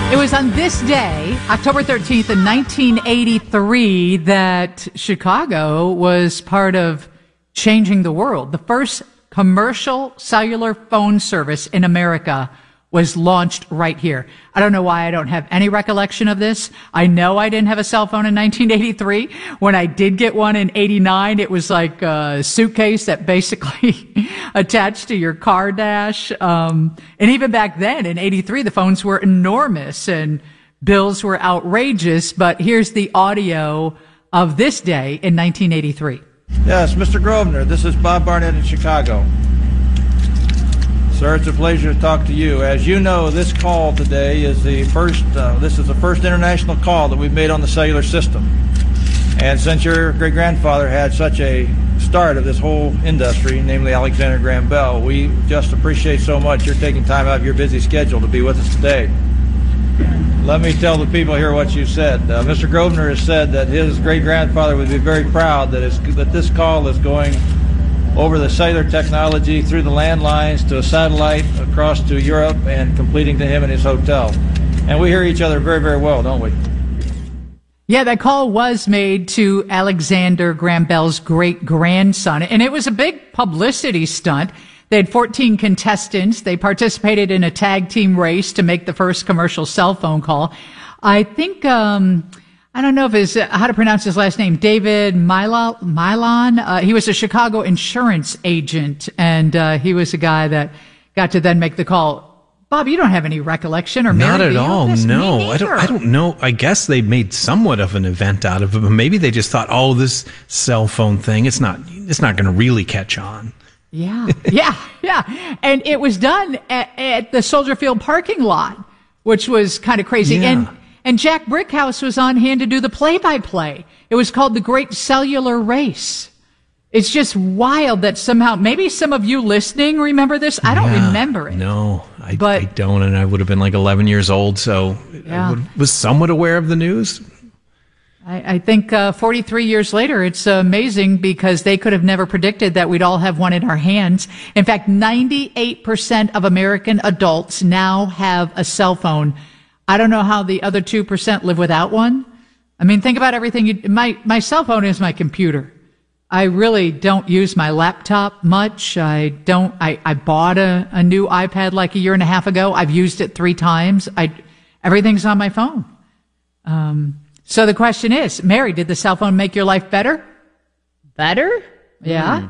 It was on this day, October 13th in 1983, that Chicago was part of changing the world. The first commercial cellular phone service in America was launched right here. I don't know why I don't have any recollection of this. I know I didn't have a cell phone in 1983. When I did get one in 89, it was like a suitcase that basically attached to your car dash. And even back then in 83, the phones were enormous and bills were outrageous. But here's the audio of this day in 1983. Yes, Mr. Grosvenor, this is Bob Barnett in Chicago. Sir, it's a pleasure to talk to you. As you know, this call today is the first international call that we've made on the cellular system. And since your great-grandfather had such a start of this whole industry, namely Alexander Graham Bell, we just appreciate so much you're taking time out of your busy schedule to be with us today. Let me tell the people here what you said. Mr. Grosvenor has said that his great-grandfather would be very proud that this call is going over the cellular technology through the landlines to a satellite across to Europe and completing to him in his hotel. And we hear each other very, very well, don't we? Yeah, that call was made to Alexander Graham Bell's great-grandson, and it was a big publicity stunt. They had 14 contestants. They participated in a tag team race to make the first commercial cell phone call. I think, I don't know if how to pronounce his last name, David Milan. He was a Chicago insurance agent, and he was a guy that got to then make the call. Bob, you don't have any recollection or not Mary, at all. No, I don't know. I guess they made somewhat of an event out of it, but maybe they just thought, oh, this cell phone thing, it's not going to really catch on. Yeah. And it was done at the Soldier Field parking lot, which was kind of crazy. Yeah. And Jack Brickhouse was on hand to do the play-by-play. It was called the Great Cellular Race. It's just wild that somehow, maybe some of you listening remember this. I don't remember it. No, I don't, and I would have been like 11 years old, so I was somewhat aware of the news. I think 43 years later, it's amazing because they could have never predicted that we'd all have one in our hands. In fact, 98% of American adults now have a cell phone. I don't know how the other 2% live without one. I mean, think about everything. My cell phone is my computer. I really don't use my laptop much. I bought a new iPad like a year and a half ago. I've used it 3 times. Everything's on my phone. So the question is, Mary, did the cell phone make your life better? Better? Yeah.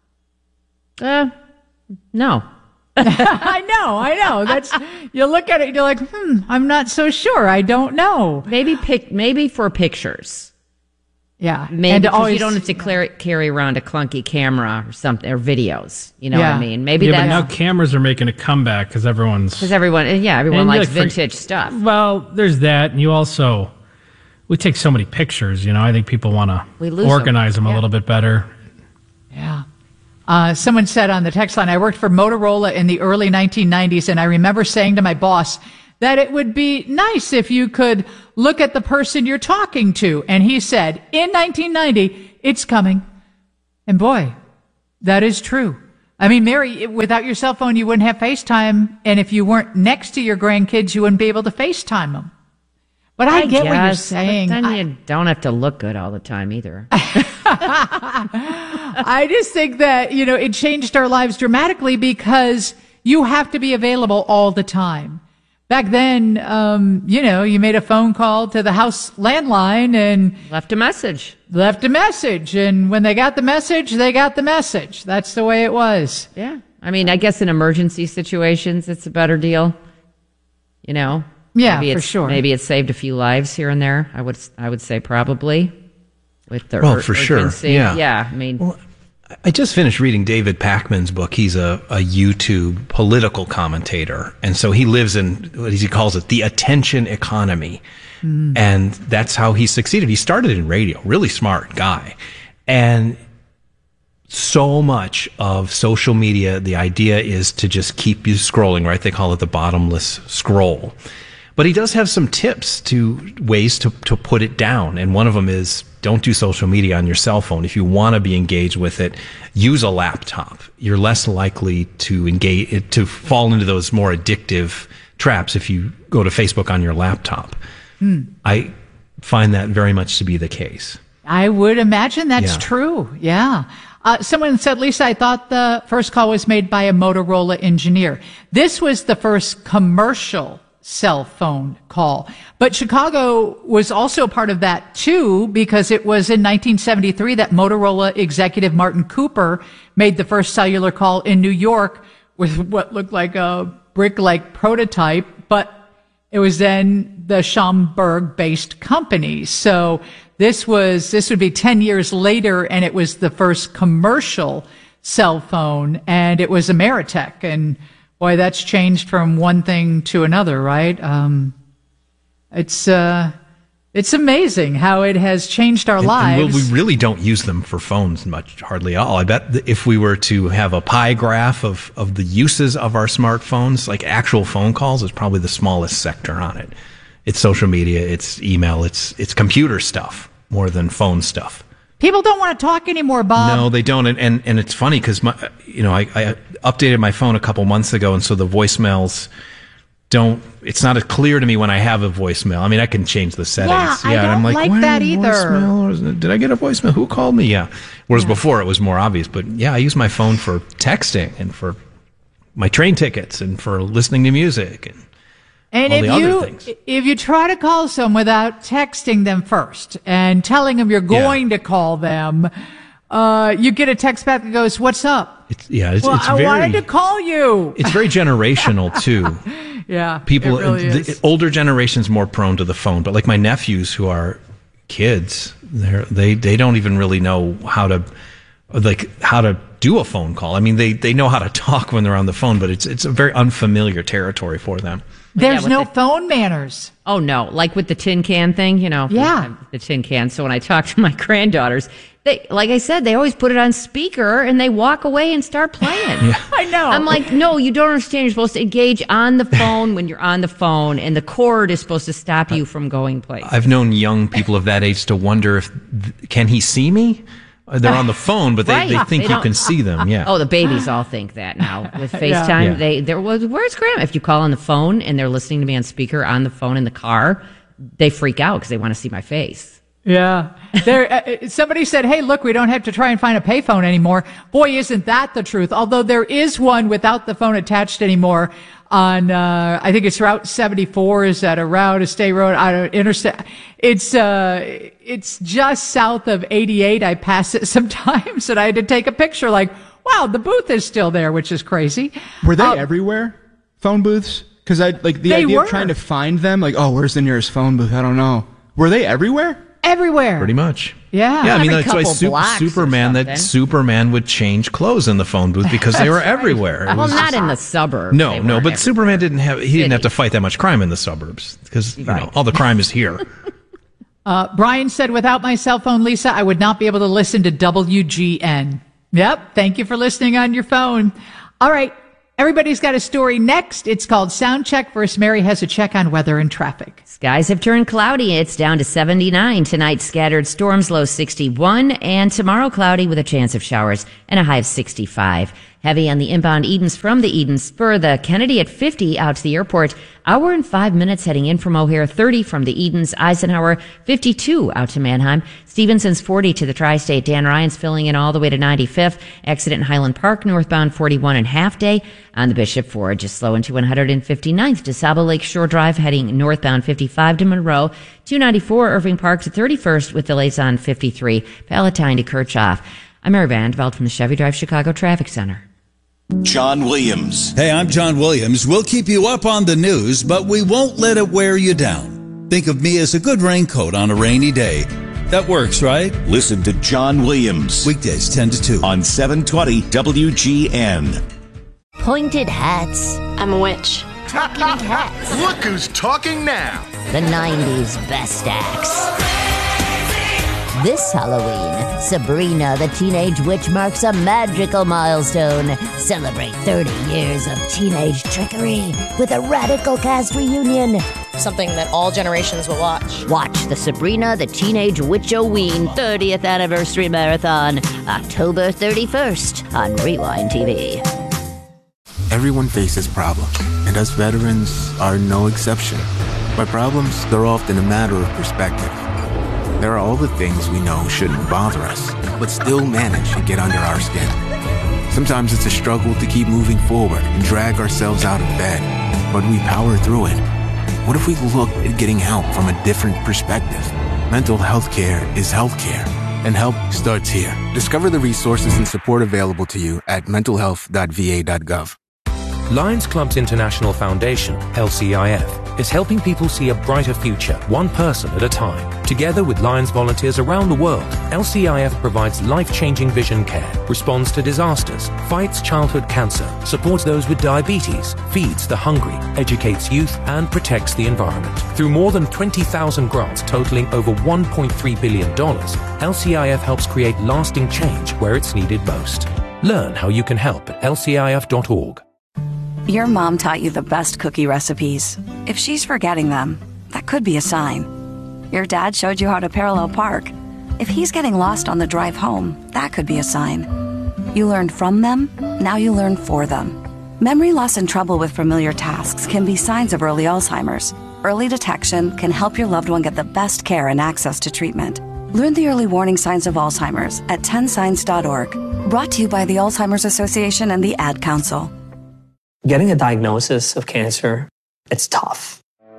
No. I know. That's, you look at it and you're like, I'm not so sure. I don't know. Maybe for pictures. Yeah. Maybe because you don't have to carry around a clunky camera or something, or videos. You know what I mean? Maybe but now cameras are making a comeback because everyone likes vintage stuff. Well, there's that, and we take so many pictures, I think people want to organize them a little bit better. Yeah. Someone said on the text line, I worked for Motorola in the early 1990s, and I remember saying to my boss that it would be nice if you could look at the person you're talking to. And he said, in 1990, it's coming. And boy, that is true. I mean, Mary, without your cell phone, you wouldn't have FaceTime. And if you weren't next to your grandkids, you wouldn't be able to FaceTime them. But I get what you're saying. But then you don't have to look good all the time either. I just think that, it changed our lives dramatically because you have to be available all the time. Back then, you made a phone call to the house landline and left a message. And when they got the message, they got the message. That's the way it was. Yeah. I mean, I guess in emergency situations, it's a better deal, Yeah, for sure. Maybe it saved a few lives here and there. I would say probably with the for sure. Yeah. I mean, I just finished reading David Pakman's book. He's a YouTube political commentator, and so he lives in what he calls it the attention economy, and that's how he succeeded. He started in radio. Really smart guy, and so much of social media, the idea is to just keep you scrolling. Right? They call it the bottomless scroll. But he does have some tips to ways to put it down. And one of them is don't do social media on your cell phone. If you want to be engaged with it, use a laptop. You're less likely to fall into those more addictive traps if you go to Facebook on your laptop. I find that very much to be the case. I would imagine that's true. Yeah. Someone said, Lisa, I thought the first call was made by a Motorola engineer. This was the first commercial cell phone call. But Chicago was also part of that too, because it was in 1973 that Motorola executive Martin Cooper made the first cellular call in New York with what looked like a brick-like prototype, but it was then the Schaumburg-based company. So this would be 10 years later, and it was the first commercial cell phone, and it was Ameritech. And boy, that's changed from one thing to another, right? It's amazing how it has changed our lives. And we really don't use them for phones hardly at all. I bet if we were to have a pie graph of the uses of our smartphones, like actual phone calls, is probably the smallest sector on it. It's social media, it's email, it's computer stuff more than phone stuff. People don't want to talk anymore, Bob. No, they don't. And it's funny because I updated my phone a couple months ago, and so the voicemails it's not as clear to me when I have a voicemail. I mean, I can change the settings. Yeah, I don't I'm like that either. Did I get a voicemail? Who called me? Yeah. Whereas before it was more obvious. But yeah, I use my phone for texting and for my train tickets and for listening to music and all the other things. If you try to call someone without texting them first and telling them you're going to call them, you get a text back that goes, "What's up?" I wanted to call you. It's very generational too. Yeah, people, it really is. The older generation's more prone to the phone, but like my nephews who are kids, they don't even really know how to do a phone call. I mean, they know how to talk when they're on the phone, but it's a very unfamiliar territory for them. There's no phone manners. Oh, no. Like with the tin can thing, Yeah. The tin can. So when I talk to my granddaughters, like I said, they always put it on speaker and they walk away and start playing. Yeah. I know. I'm like, no, you don't understand. You're supposed to engage on the phone when you're on the phone, and the cord is supposed to stop you from going places. I've known young people of that age to wonder can he see me? They're on the phone, but they think you can see them. Yeah. Oh, the babies all think that now with FaceTime. Yeah. Where's Grandma? If you call on the phone and they're listening to me on speaker on the phone in the car, they freak out because they want to see my face. Yeah. Somebody said, "Hey, look, we don't have to try and find a payphone anymore." Boy, isn't that the truth? Although there is one without the phone attached anymore on, I think it's Route 74. Is that a state road? Interstate. It's just south of 88. I pass it sometimes, and I had to take a picture. Like, wow, the booth is still there, which is crazy. Were they everywhere? Phone booths? Because the idea of trying to find them, like, oh, where's the nearest phone booth? I don't know. Were they everywhere? Everywhere. Pretty much. Yeah. Yeah, I mean, Every that's why Superman would change clothes in the phone booth because they were everywhere. Well, not in the suburbs. No, but Superman didn't have to fight that much crime in the suburbs because all the crime is here. Brian said, "Without my cell phone, Lisa, I would not be able to listen to WGN." Yep. Thank you for listening on your phone. All right. Everybody's got a story next. It's called Sound Check. First, Mary has a check on weather and traffic. Skies have turned cloudy. It's down to 79. Tonight, scattered storms, low 61. And tomorrow, cloudy with a chance of showers and a high of 65. Heavy on the inbound Edens from the Eden Spur. The Kennedy at 50 out to the airport. Hour and 5 minutes heading in from O'Hare. 30 from the Edens. Eisenhower 52 out to Manheim. Stevenson's 40 to the Tri-State. Dan Ryan's filling in all the way to 95th. Exit in Highland Park, northbound 41 and half day. On the Bishop Ford, just slow into 159th. DeSable Lake Shore Drive heading northbound 55 to Monroe. 294 Irving Park to 31st with delays on 53. Palatine to Kirchhoff. I'm Mary Vandeveld from the Chevy Drive Chicago Traffic Center. John Williams. Hey, I'm John Williams. We'll keep you up on the news, but we won't let it wear you down. Think of me as a good raincoat on a rainy day. That works, right? Listen to John Williams. Weekdays 10 to 2 on 720 WGN. Pointed hats. I'm a witch. Talking hats. Look who's talking now. The 90s best acts. This Halloween, Sabrina the Teenage Witch marks a magical milestone. Celebrate 30 years of teenage trickery with a radical cast reunion. Something that all generations will watch. Watch the Sabrina the Teenage Witch-O-Ween 30th Anniversary Marathon, October 31st on Rewind TV. Everyone faces problems, and us veterans are no exception. By problems, they're often a matter of perspective. There are all the things we know shouldn't bother us, but still manage to get under our skin. Sometimes it's a struggle to keep moving forward and drag ourselves out of bed, but we power through it. What if we looked at getting help from a different perspective? Mental health care is health care, and help starts here. Discover the resources and support available to you at mentalhealth.va.gov. Lions Clubs International Foundation, LCIF, is helping people see a brighter future, one person at a time. Together with Lions volunteers around the world, LCIF provides life-changing vision care, responds to disasters, fights childhood cancer, supports those with diabetes, feeds the hungry, educates youth, and protects the environment. Through more than 20,000 grants totaling over $1.3 billion, LCIF helps create lasting change where it's needed most. Learn how you can help at lcif.org. Your mom taught you the best cookie recipes. If she's forgetting them, that could be a sign. Your dad showed you how to parallel park. If he's getting lost on the drive home, that could be a sign. You learned from them, now you learn for them. Memory loss and trouble with familiar tasks can be signs of early Alzheimer's. Early detection can help your loved one get the best care and access to treatment. Learn the early warning signs of Alzheimer's at 10signs.org. Brought to you by the Alzheimer's Association and the Ad Council. Getting a diagnosis of cancer, it's tough.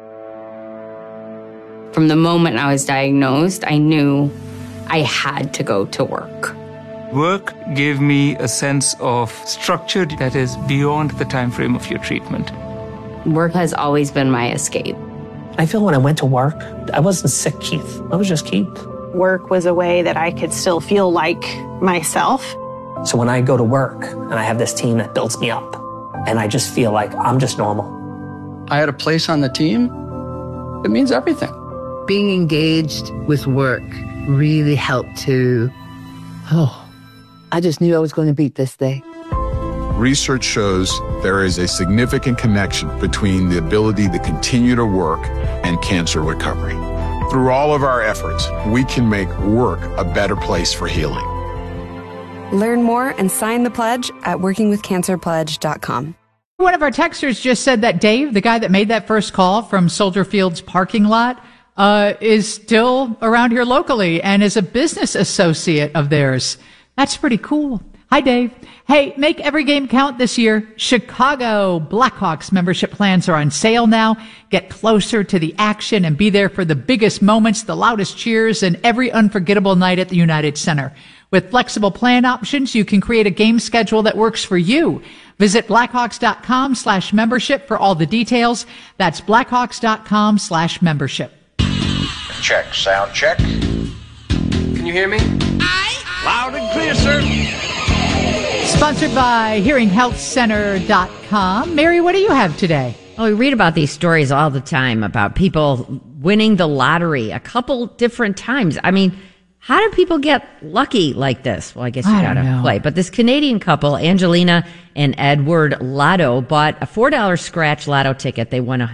From the moment I was diagnosed, I knew I had to go to work. Work gave me a sense of structure that is beyond the time frame of your treatment. Work has always been my escape. I feel when I went to work, I wasn't sick, Keith. I was just Keith. Work was a way that I could still feel like myself. So when I go to work and I have this team that builds me up, and I just feel like I'm just normal. I had a place on the team. It means everything. Being engaged with work really helped to, I just knew I was going to beat this day. Research shows there is a significant connection between the ability to continue to work and cancer recovery. Through all of our efforts, we can make work a better place for healing. Learn more and sign the pledge at workingwithcancerpledge.com. One of our texters just said that Dave, the guy that made that first call from Soldier Field's parking lot, is still around here locally and is a business associate of theirs. That's pretty cool. Hi, Dave. Hey, make every game count this year. Chicago Blackhawks membership plans are on sale now. Get closer to the action and be there for the biggest moments, the loudest cheers, and every unforgettable night at the United Center. With flexible plan options, you can create a game schedule that works for you. Visit Blackhawks.com/membership for all the details. That's Blackhawks.com/membership. Check, sound check. Can you hear me? Loud and clear, sir. Sponsored by HearingHealthCenter.com. Mary, what do you have today? Well, we read about these stories all the time about people winning the lottery a couple different times. I mean, how do people get lucky like this? Well, I guess you gotta play. But this Canadian couple, Angelina and Edward Lotto, bought a $4 scratch lotto ticket. They won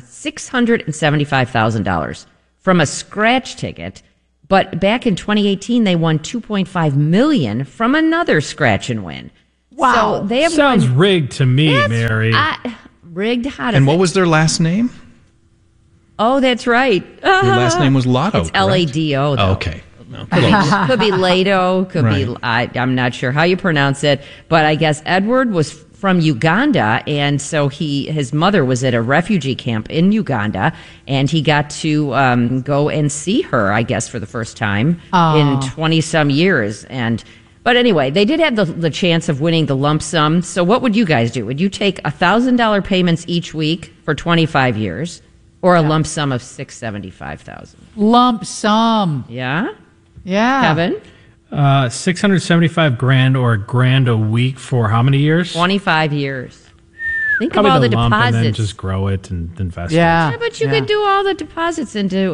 $675,000 from a scratch ticket. But back in 2018, they won $2.5 million from another scratch and win. Wow. So they have sounds rigged to me, Mary. Rigged? How does And what was their last name? Oh, that's right. Your last name was Lotto. It's Lado. Oh, okay. No, could be Lado. Could be. I'm not sure how you pronounce it, but I guess Edward was from Uganda, and so his mother was at a refugee camp in Uganda, and he got to go and see her, I guess, for the first time in 20-some years. But anyway, they did have the chance of winning the lump sum. So what would you guys do? Would you take $1,000 payments each week for 25 years, or a lump sum of $675,000? Lump sum. Yeah. Yeah. Kevin? $675,000 or $1,000 a week for how many years? 25 years. Think Probably of all the lump deposits. And then just grow it and invest it. Yeah, but you could do all the deposits into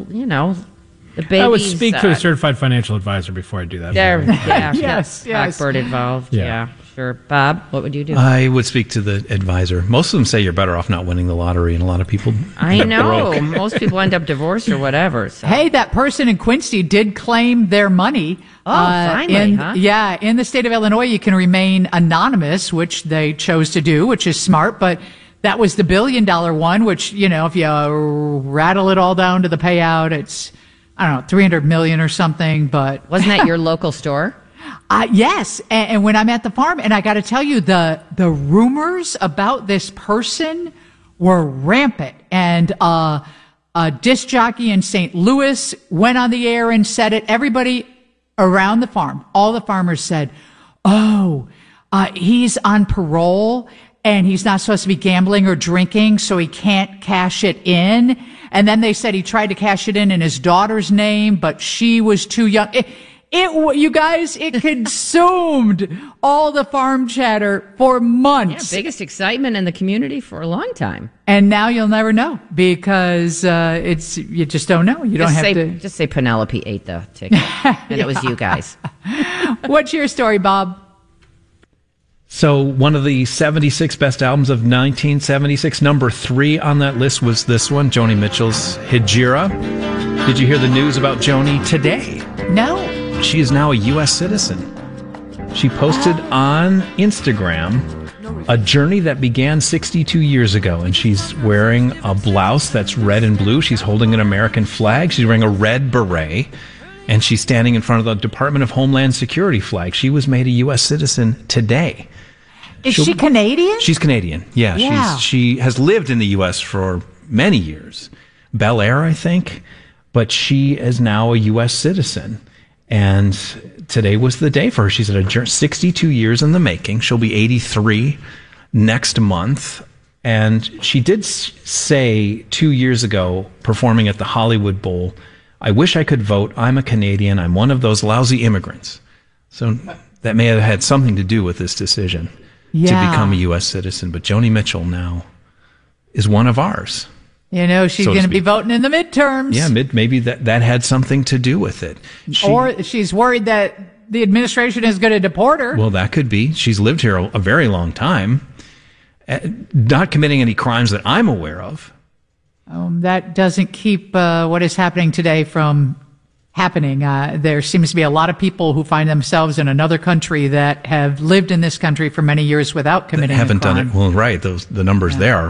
the babies. I would speak to a certified financial advisor before I do that. Yes. Yes. Blackbird involved. Yeah. Sure. Bob, what would you do? I would speak to the advisor. Most of them say you're better off not winning the lottery, and a lot of people I know. broke. Most people end up divorced or whatever. So. Hey, that person in Quincy did claim their money. Oh, finally, huh? Yeah, in the state of Illinois, you can remain anonymous, which they chose to do, which is smart, but that was the $1 billion one, which, you know, if you rattle it all down to the payout, it's, I don't know, $300 million or something, but. Wasn't that your local store? Yes. And when I'm at the farm, and I got to tell you, the rumors about this person were rampant. And, a disc jockey in St. Louis went on the air and said it. Everybody around the farm, all the farmers said, he's on parole and he's not supposed to be gambling or drinking, so he can't cash it in. And then they said he tried to cash it in his daughter's name, but she was too young. You guys, it consumed all the farm chatter for months. Yeah, biggest excitement in the community for a long time. And now you'll never know because you just don't know. You Just say Penelope ate the ticket, and it was you guys. What's your story, Bob? So one of the 76 best albums of 1976, number 3 on that list was this one, Joni Mitchell's Hejira. Did you hear the news about Joni today? No. She is now a U.S. citizen. She posted on Instagram a journey that began 62 years ago, and she's wearing a blouse that's red and blue. She's holding an American flag. She's wearing a red beret, and she's standing in front of the Department of Homeland Security flag. She was made a U.S. citizen today. Is she Canadian? She's Canadian, yeah. She has lived in the U.S. for many years. Bel Air, I think. But she is now a U.S. citizen. And today was the day for her. She's at a 62 years in the making. She'll be 83 next month. And she did say 2 years ago, performing at the Hollywood Bowl, "I wish I could vote. I'm a Canadian. I'm one of those lousy immigrants." So that may have had something to do with this decision to become a U.S. citizen. But Joni Mitchell now is one of ours. You know, she's going to be voting in the midterms. Yeah, maybe that had something to do with it. Or she's worried that the administration is going to deport her. Well, that could be. She's lived here a very long time, not committing any crimes that I'm aware of. That doesn't keep what is happening today from happening. There seems to be a lot of people who find themselves in another country that have lived in this country for many years without committing a crime. Haven't done it. Well, right. The numbers there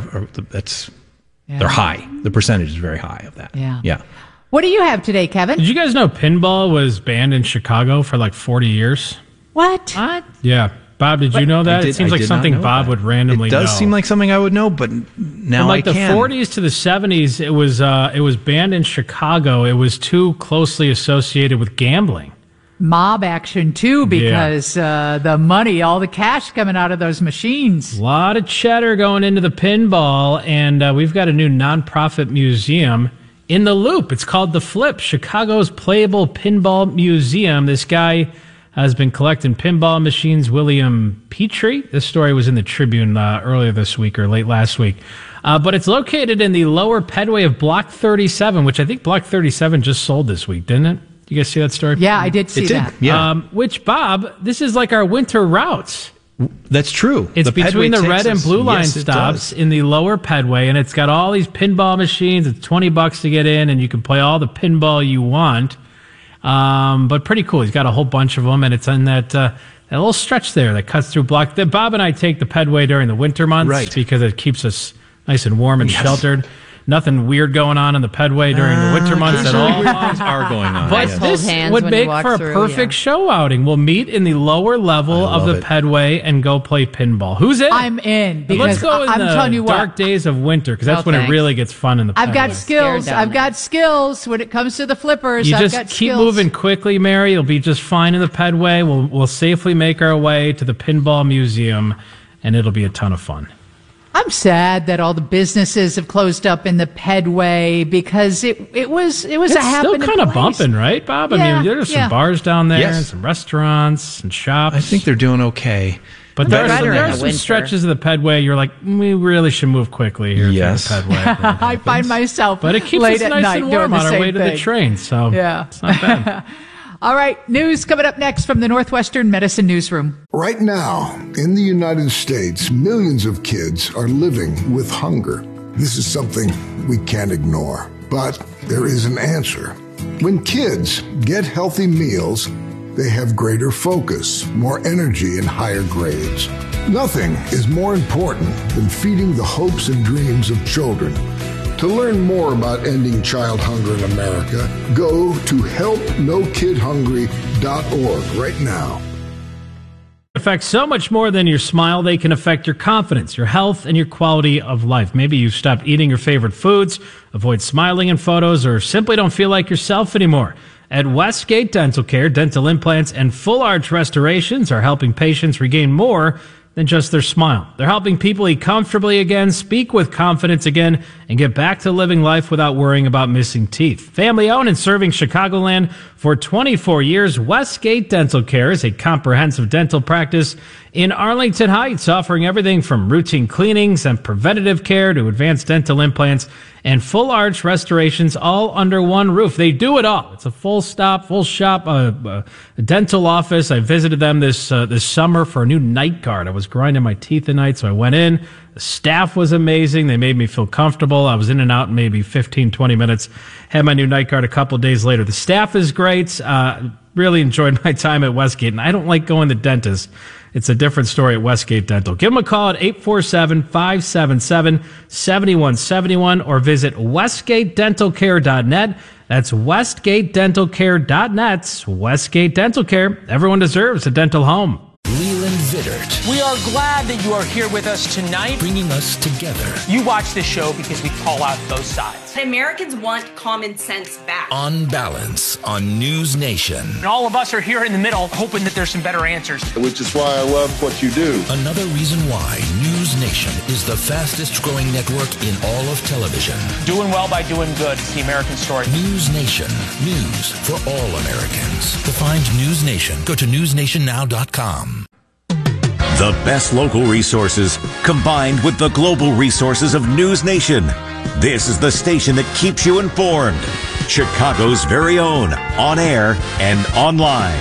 they're high. The percentage is very high of that. Yeah. What do you have today, Kevin? Did you guys know pinball was banned in Chicago for like 40 years? What? Yeah. Bob, did you know that? It seems like something Bob would randomly know. It does seem like something I would know, but now I can. From like the 40s to the 70s, it was banned in Chicago. It was too closely associated with gambling. Mob action too, because the money, all the cash coming out of those machines. A lot of cheddar going into the pinball, and we've got a new nonprofit museum in the Loop. It's called The Flip, Chicago's Playable Pinball Museum. This guy has been collecting pinball machines, William Petrie. This story was in the Tribune earlier this week or late last week. But it's located in the lower pedway of Block 37, which I think Block 37 just sold this week, didn't it? You guys see that story? Yeah, I did see that. Yeah. Which, Bob, this is like our winter routes. That's true. It's between the red and blue line stops in the lower pedway, and it's got all these pinball machines. It's $20 to get in, and you can play all the pinball you want. But pretty cool. He's got a whole bunch of them, and it's in that little stretch there that cuts through Block. Bob and I take the pedway during the winter months because it keeps us nice and warm and sheltered. Nothing weird going on in the pedway during the winter months at all. Things are going on. But this would make for a perfect show outing. We'll meet in the lower level of the pedway and go play pinball. Who's in? I'm in. Let's go in the dark days of winter, because that's when it really gets fun in the pedway. I've got skills. I've got skills when it comes to the flippers. You just keep moving quickly, Mary. You'll be just fine in the pedway. We'll safely make our way to the Pinball Museum, and it'll be a ton of fun. I'm sad that all the businesses have closed up in the pedway because it was a happening place. It's still kind of bumping, right, Bob? Yeah, I mean, there's some bars down there, and some restaurants and shops. I think they're doing okay. But there are some stretches of the pedway you're like, we really should move quickly here through the pedway. I find myself but it keeps late us at nice night and warm doing on our way to the train, so it's not bad. All right, news coming up next from the Northwestern Medicine Newsroom. Right now, in the United States, millions of kids are living with hunger. This is something we can't ignore, but there is an answer. When kids get healthy meals, they have greater focus, more energy, and higher grades. Nothing is more important than feeding the hopes and dreams of children. To learn more about ending child hunger in America, go to helpnokidhungry.org right now. Affect so much more than your smile. They can affect your confidence, your health, and your quality of life. Maybe you've stopped eating your favorite foods, avoid smiling in photos, or simply don't feel like yourself anymore. At Westgate Dental Care, dental implants and full arch restorations are helping patients regain more than just their smile. They're helping people eat comfortably again, speak with confidence again, and get back to living life without worrying about missing teeth. Family owned and serving Chicagoland for 24 years, Westgate Dental Care is a comprehensive dental practice in Arlington Heights, offering everything from routine cleanings and preventative care to advanced dental implants and full arch restorations, all under one roof. They do it all. It's a full shop, a dental office. I visited them this summer for a new night guard. I was grinding my teeth at night, so I went in. The staff was amazing. They made me feel comfortable. I was in and out in maybe 15, 20 minutes. Had my new night guard a couple days later. The staff is great. Really enjoyed my time at Westgate, and I don't like going to dentists. It's a different story at Westgate Dental. Give them a call at 847-577-7171 or visit westgatedentalcare.net. That's westgatedentalcare.net. Westgate Dental Care. Everyone deserves a dental home. Leland Vittert. We are glad that you are here with us tonight. Bringing us together. You watch this show because we call out both sides. Americans want common sense back. On Balance on News Nation. And all of us are here in the middle hoping that there's some better answers. Which is why I love what you do. Another reason why News Nation is the fastest growing network in all of television. Doing well by doing good. It's the American story. News Nation. News for all Americans. To find News Nation, go to newsnationnow.com. The best local resources combined with the global resources of News Nation. This is the station that keeps you informed. Chicago's very own, on air and online.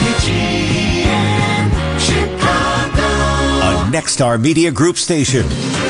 WGN Chicago. A Nexstar Media Group station.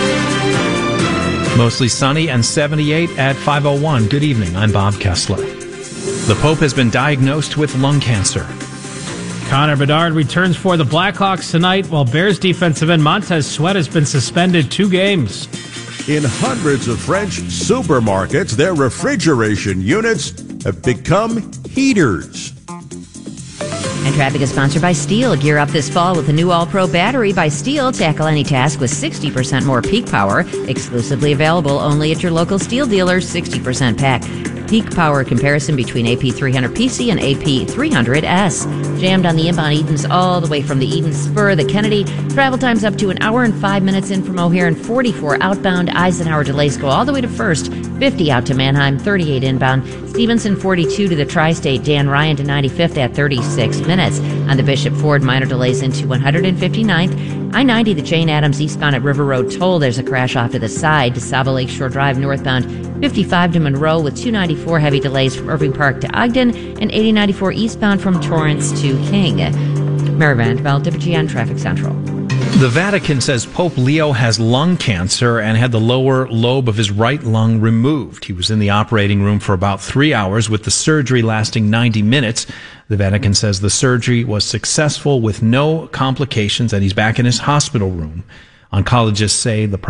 Mostly sunny and 78 at 5:01. Good evening. I'm Bob Kessler. The Pope has been diagnosed with lung cancer. Connor Bedard returns for the Blackhawks tonight, while Bears defensive end Montez Sweat has been suspended 2 games. In hundreds of French supermarkets, their refrigeration units have become heaters. And traffic is sponsored by Steel. Gear up this fall with the new All-Pro battery by Steel. Tackle any task with 60% more peak power. Exclusively available only at your local Steel dealer. 60% pack. Peak power comparison between AP300PC and AP300S. Jammed on the inbound Edens all the way from the Eden Spur, the Kennedy. Travel times up to an hour and 5 minutes in from O'Hare and 44 outbound. Eisenhower delays go all the way to First, 50 out to Manheim, 38 inbound. Stevenson 42 to the Tri-State. Dan Ryan to 95th at 36 minutes. On the Bishop Ford, minor delays into 159th. I-90, the Jane Addams eastbound at River Road Toll. There's a crash off to the side. DeSable Lakeshore Drive northbound, 55 to Monroe with 294 heavy delays from Irving Park to Ogden and 8094 eastbound from Torrance to King. Mary Vanderveld, WGN Traffic Central. The Vatican says Pope Leo has lung cancer and had the lower lobe of his right lung removed. He was in the operating room for about 3 hours with the surgery lasting 90 minutes. The Vatican says the surgery was successful with no complications and he's back in his hospital room. Oncologists say the